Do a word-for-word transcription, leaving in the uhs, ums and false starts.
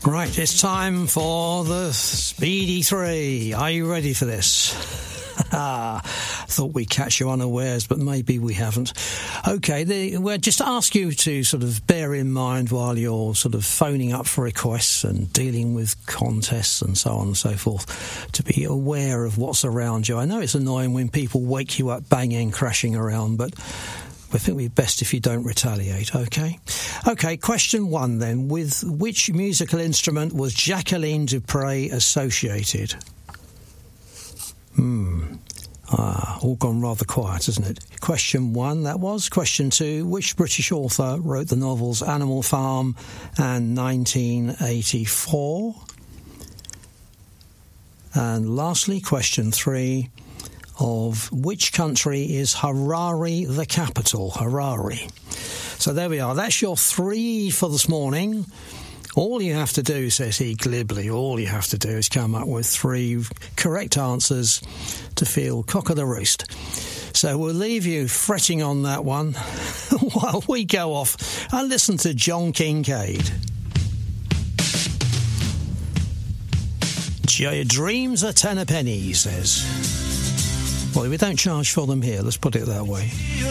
Right, it's time for the Speedy Three. Are you ready for this? Thought we'd catch you unawares, but maybe we haven't. Okay, the, well, just ask you to sort of bear in mind while you're sort of phoning up for requests and dealing with contests and so on and so forth, to be aware of what's around you. I know it's annoying when people wake you up banging, crashing around, but I think it'd be best if you don't retaliate, okay? Okay, question one then. With which musical instrument was Jacqueline du Pré associated? Hmm. Ah, all gone rather quiet, isn't it? Question one, that was. Question two, which British author wrote the novels Animal Farm and nineteen eighty-four? And lastly, question three, of which country is Harare the capital? Harare. So there we are. That's your three for this morning. All you have to do, says he glibly, all you have to do is come up with three correct answers to feel cock of the roost. So we'll leave you fretting on that one while we go off and listen to John Kincaid. Your dreams are ten a penny, he says. Well, we don't charge for them here, let's put it that way.